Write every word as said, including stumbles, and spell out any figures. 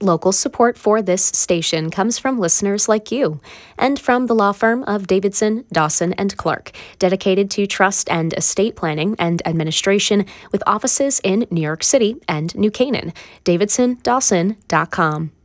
Local support for this station comes from listeners like you and from the law firm of Davidson, Dawson and Clark, dedicated to trust and estate planning and administration with offices in New York City and New Canaan. davidson dawson dot com.